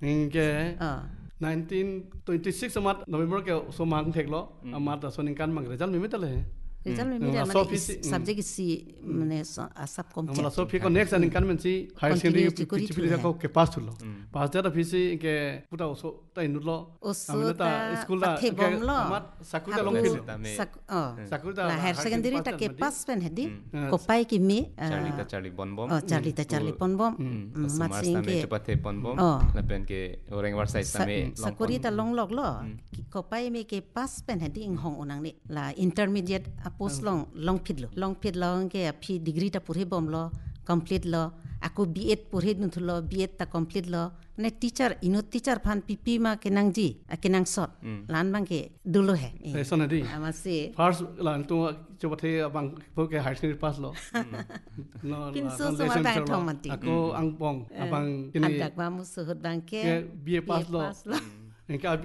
Ingke 1926 amat November ke somang theklo amat soninkan mang result mimitale result mimitale subject si mane sub comp amala so fi ko next aninkan men si higher secondary PGP ko ke pass thulo pass da phisi ke puta so tai nutlo amata school da amat sakuta long phil sakuta la higher secondary ta ke pass pen hedi ko pai ki mi Charlie bonbom Charlie bonbom masin ke chupate bonbom la pen ke orang warsai tame sakuri ta long lok lo ko pai mi ke pass pen hedi ing hong onang ni la intermediate post long phit lo ke phi degree ta purhe bom lo complete lo aku B8 purhe nun thulo B8 ta complete lo ne teacher fan pipi ma kenang sot lan bang ke dulo he sonadi amase first lan tu chobate abang ke high school pass lo no pinso so ma bang thomati aku angpong abang kini andak ba mu suhut bang ke BA pass lo engka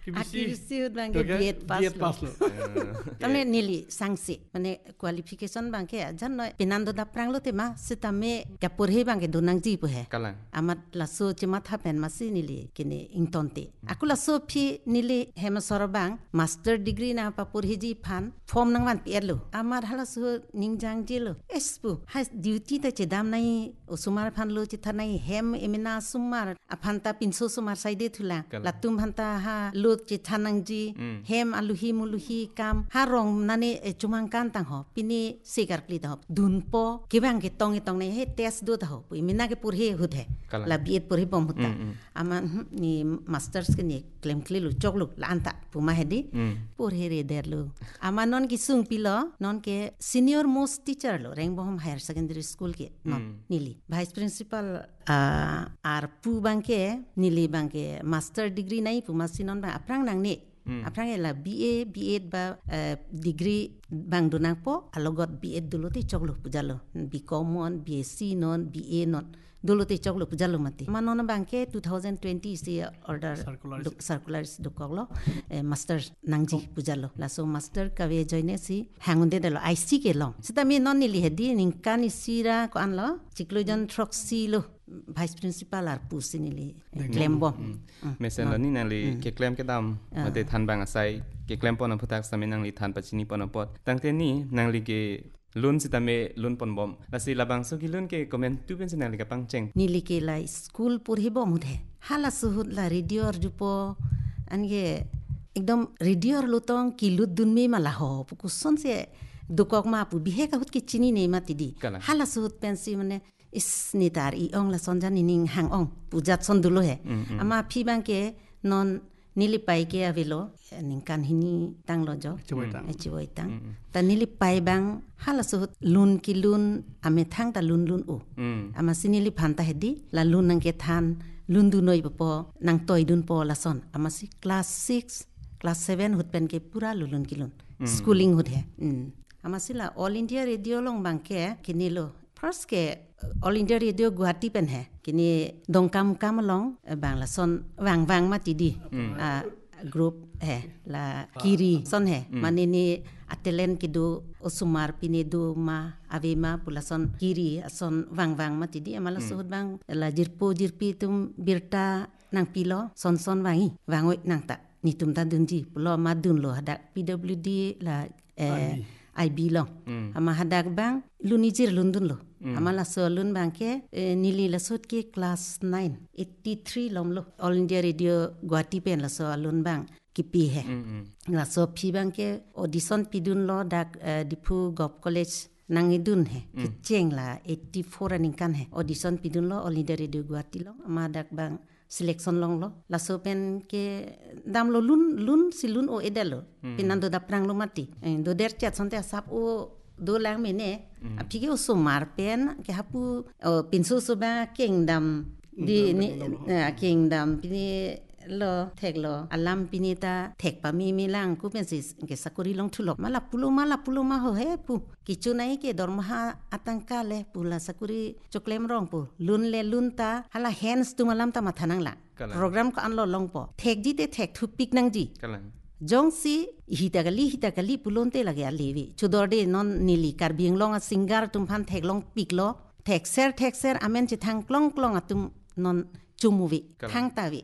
KBC bangke B8 pass lo tamne nili sangsi mane qualification bangke jan noi pinando da prang lo tema sitame ka purhe bangke donang ji pu he amat laso chema tha pen masi nili kini ingtonte aku laso phi nili hemasor bang master degree na pa purhe ji phan form nang man pi lo amar hala so ningjang ji lo espu has duty ta chedam nai usumar phan lo chi thanai hem emina sumar aphanta pinso sumar saide thula latum phanta ha lo chi thanang ji hem aluhi muluhi kam harong nani chumang kan tang ho pini sigar kli da dunpo kibang ke tong nei he test do da ho mina ke purhe hudhe la B8 purhe bom huta ama ni masters ke ni claim kli lu chokluk la anta puma hedi purhe re der lu ama non ki sung pilo non ke senior most teacher lo Rengbom higher secondary school ke non nili vice principal ar pu bangke nili bangke master degree nai pu masinon ba aprang nang ni aprang la BA B8 ba degree bang donang po alogot B8 dulu ti choklo pujalo BCom on BSc non BA non dulu ti choklo pujalo mati manon bangke 2020 si order circularis dokolo master nangji pujalo la so master kawe joine si hangunde delo IC ke long sitami non ni lihedi ningkani sira ko anlo ciklojan troxi lo vice principal ar pusinili Glembom mesen ni nali ke claim ke dam mate than bang asai ke claim pon putak same nang li than pachini pon pot tangte ni nang li ke lun sitame lun pon bom lasi labang so ki lun ke comment tu ben nang li ka pang cheng nili ke la school purhi bom the hala suhut la radio jupo ange एकदम रेडियो लुतों की लुत दुन में मला हो पुकुसन से दुकok ma pu bihe ka hut ki chini nei ma tidi hala suhut pensi mane is nitar I ong la sonjan ning hang ong pujat son dulo he ama phi bang ke non nili pai ke avilo ningkan hini tang lo jo chiwoi tang ta nili pai bang hala suhut lun ki lun ame thang ta lun o ama sinili phanta hedi la lun nang ke than lun du noi po nang toy dun po la son ama si class 6 class 7 hut pen ke pura lulun kilun schooling hut he ama sila all india radio long bang ke kinilo first ke all india radio Guwahati pen hai kini dongkam kam long bangla son wang ma tidi group hai la kiri son hai manini atelen kidu osumar pine do ma avema pulason kiri son wang ma tidi amala suhut bang la jirpi tum birta nang pilo son wangi wangoi nang ta nitum ta dunji pulo ma dun lo hadak PWD la IB long ama hadak bang lunijir lundun lo amala so lun bang ke nili la sot ke class 9 83 lom lo all india radio Guwahati pen la so lun bang kipi he la so phi bang ke audition pidun lo dak dipu gop college nangidun he kicheng la 84 running kan he audition pidun lo all india radio Guwahati lo ama dak bang selection long lo la so pen ke dam lo lun si lun o edelo pinando da prang lo mati do der chat sonte sap o do lang mene apike o somar pen ke hapu pinso so ba kingdom di ni kingdom pini lo thek lo alam pinita thek pa mi lang ku pen sis ke sakuri long thulok mala pulo ma ho he pu kichu nai ke dormaha atangka le pula sakuri choklem rong pu lun ta hala hands tu malam ta mathanang la program ko anlo long po thek ji te thek thu pik nang ji jong si hitagali pulonte lage alewi chudorde non nili karbieng long a singar tum phan thek long pik lo thek ser amen chi thang klong atum non chumuwi thang tawi